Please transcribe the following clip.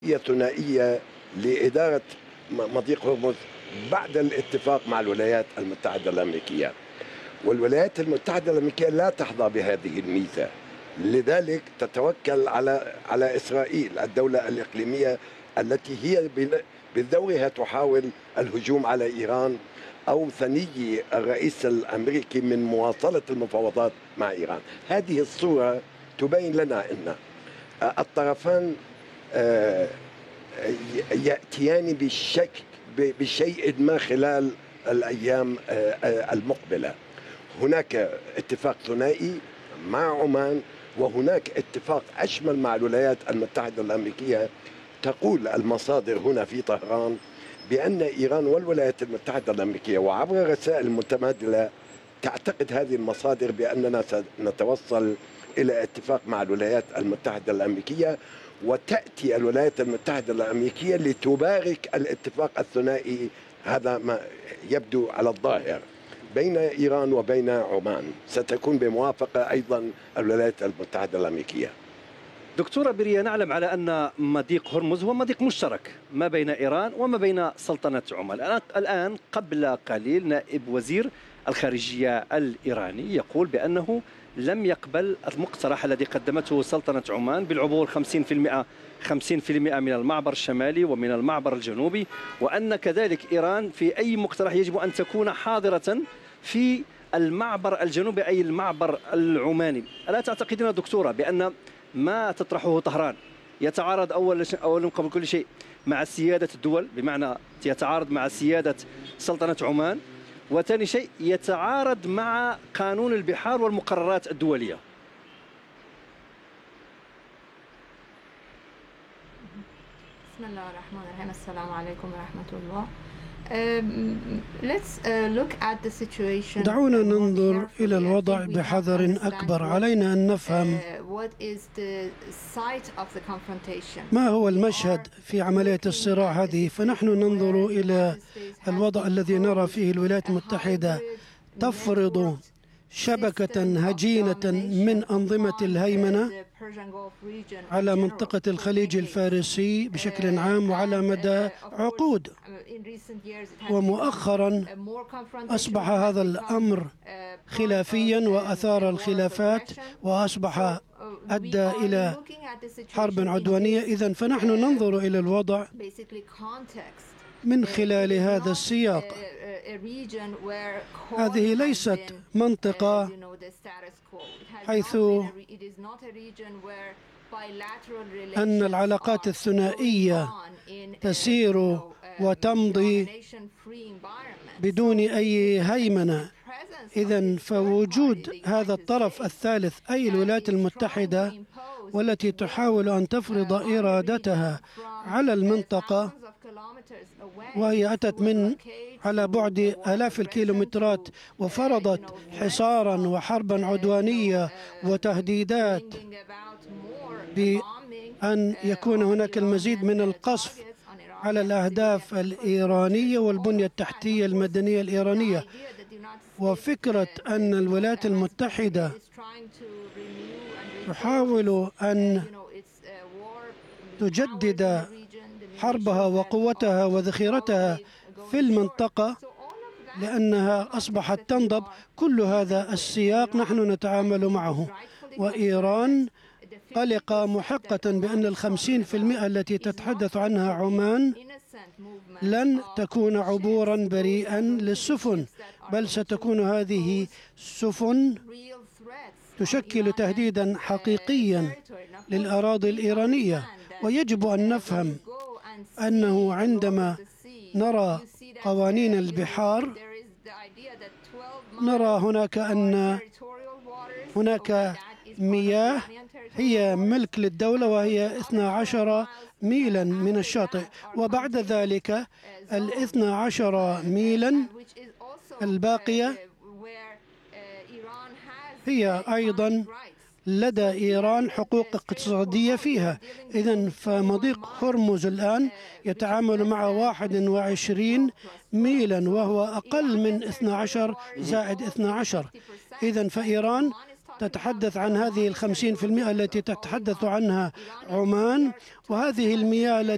هي ثنائية لإدارة مضيق هرمز بعد الاتفاق مع الولايات المتحدة الأمريكية، والولايات المتحدة الأمريكية لا تحظى بهذه الميزة، لذلك تتوكل على إسرائيل الدولة الإقليمية التي هي بدورها تحاول الهجوم على إيران أو ثني الرئيس الأمريكي من مواصلة المفاوضات مع إيران. هذه الصورة تبين لنا أن الطرفان يأتيان بشيء ما خلال الأيام المقبلة. هناك اتفاق ثنائي مع عمان، وهناك اتفاق أشمل مع الولايات المتحدة الأمريكية. تقول المصادر هنا في طهران بأن إيران والولايات المتحدة الأمريكية وعبر رسائل متبادلة تعتقد هذه المصادر بأننا سنتوصل إلى اتفاق مع الولايات المتحدة الأمريكية، وتأتي الولايات المتحدة الأمريكية لتبارك الاتفاق الثنائي. هذا ما يبدو على الظاهر بين إيران وبين عمان، ستكون بموافقة أيضا الولايات المتحدة الأمريكية. دكتورة بريا، نعلم على أن مضيق هرمز هو مضيق مشترك ما بين إيران وما بين سلطنة عمان. الآن قبل قليل نائب وزير الخارجية الإيراني يقول بأنه لم يقبل المقترح الذي قدمته سلطنة عمان بالعبور 50% من المعبر الشمالي ومن المعبر الجنوبي، وأن كذلك إيران في أي مقترح يجب أن تكون حاضرة في المعبر الجنوبي أي المعبر العماني. ألا تعتقدين دكتورة بأن ما تطرحه طهران يتعارض أولا قبل كل شيء مع سيادة الدول، بمعنى يتعارض مع سيادة سلطنة عمان، وثاني شيء يتعارض مع قانون البحار والمقررات الدولية؟ بسم الله الرحمن الرحيم. السلام عليكم ورحمة الله. دعونا ننظر إلى الوضع بحذر أكبر. علينا أن نفهم ما هو المشهد في عملية الصراع هذه. فنحن ننظر إلى الوضع الذي نرى فيه الولايات المتحدة تفرض شبكة هجينة من أنظمة الهيمنة على منطقة الخليج الفارسي بشكل عام وعلى مدى عقود، ومؤخرا أصبح هذا الأمر خلافيا وأثار الخلافات وأصبح أدى إلى حرب عدوانية. إذن فنحن ننظر إلى الوضع من خلال هذا السياق. هذه ليست منطقة حيث أن العلاقات الثنائية تسير وتمضي بدون أي هيمنة. إذن فوجود هذا الطرف الثالث أي الولايات المتحدة والتي تحاول أن تفرض إرادتها على المنطقة، وهي أتت من على بعد آلاف الكيلومترات وفرضت حصارا وحربا عدوانية وتهديدات بأن يكون هناك المزيد من القصف على الأهداف الإيرانية والبنية التحتية المدنية الإيرانية. وفكرة أن الولايات المتحدة تحاول أن تجدد حربها وقوتها وذخيرتها في المنطقة لأنها أصبحت تنضب، كل هذا السياق نحن نتعامل معه. وإيران قلقة محقة بأن 50% التي تتحدث عنها عمان لن تكون عبورا بريئا للسفن، بل ستكون هذه السفن تشكل تهديدا حقيقيا للأراضي الإيرانية. ويجب أن نفهم أنه عندما نرى قوانين البحار نرى هناك مياه هي ملك للدولة، وهي 12 ميلا من الشاطئ، وبعد ذلك 12 ميلا الباقية هي أيضا لدى إيران حقوق اقتصادية فيها. إذن فمضيق هرمز الآن يتعامل مع 21 ميلا، وهو أقل من 12 زائد 12. إذن فإيران تتحدث عن هذه 50% التي تتحدث عنها عمان، وهذه المياه التي